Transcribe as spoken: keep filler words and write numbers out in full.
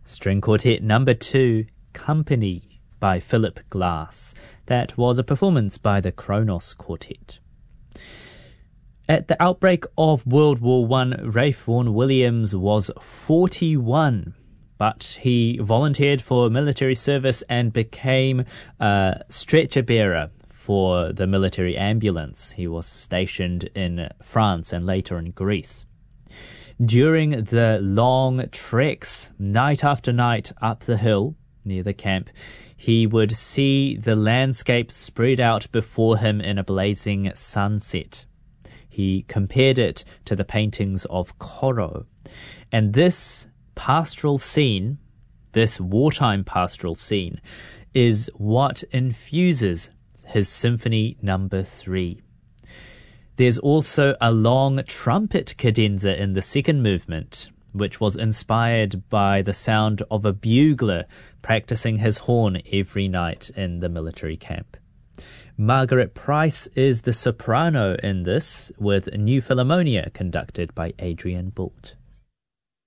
String Quartet number two, Company by Philip Glass. That was a performance by the Kronos Quartet. At the outbreak of World War One, Ralph Vaughan Williams was forty-one, but he volunteered for military service and became a stretcher bearer for the military ambulance. He was stationed in France and later in Greece. During the long treks, night after night up the hill near the camp, he would see the landscape spread out before him in a blazing sunset. He compared it to the paintings of Corot. And this pastoral scene, this wartime pastoral scene, is what infuses his Symphony number three. There's also a long trumpet cadenza in the second movement, which was inspired by the sound of a bugler practicing his horn every night in the military camp. Margaret Price is the soprano in this, with New Philharmonia conducted by Adrian Boult.